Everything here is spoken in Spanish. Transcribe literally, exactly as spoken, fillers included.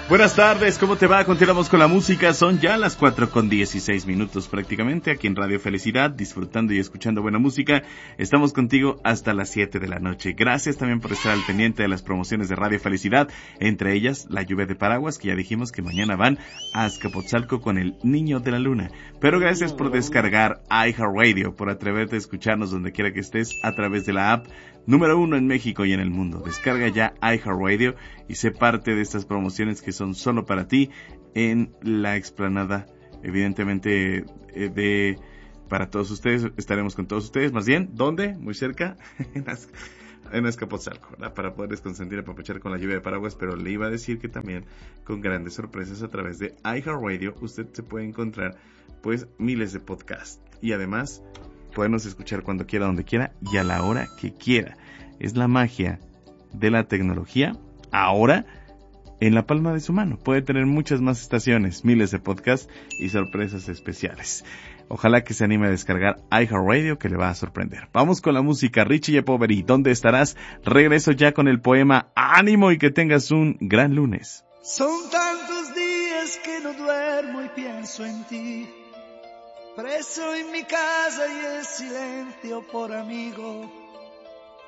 Buenas tardes, ¿cómo te va? Continuamos con la música, son ya las cuatro con dieciséis minutos prácticamente aquí en Radio Felicidad, disfrutando y escuchando buena música. Estamos contigo hasta las siete de la noche. Gracias también por estar al pendiente de las promociones de Radio Felicidad, entre ellas la lluvia de paraguas, que ya dijimos que mañana van a Azcapotzalco con el Niño de la Luna. Pero gracias por descargar iHeartRadio, por atreverte a escucharnos donde quiera que estés a través de la app número uno en México y en el mundo. Descarga ya iHeartRadio y sé parte de estas promociones que son solo para ti en la explanada, evidentemente, eh, de para todos ustedes. Estaremos con todos ustedes, más bien, ¿dónde? Muy cerca, en, Az- en Azcapotzalco, ¿verdad? Para poderles consentir y apapachar con la lluvia de paraguas, pero le iba a decir que también con grandes sorpresas a través de iHeartRadio usted se puede encontrar pues miles de podcasts y además podernos escuchar cuando quiera, donde quiera y a la hora que quiera. Es la magia de la tecnología ahora en la palma de su mano. Puede tener muchas más estaciones, miles de podcasts y sorpresas especiales. Ojalá que se anime a descargar iHeartRadio, que le va a sorprender. Vamos con la música. Richie Poveri, ¿dónde estarás? Regreso ya con el poema Ánimo y que tengas un gran lunes. Son tantos días que no duermo y pienso en ti, preso en mi casa y el silencio por amigo.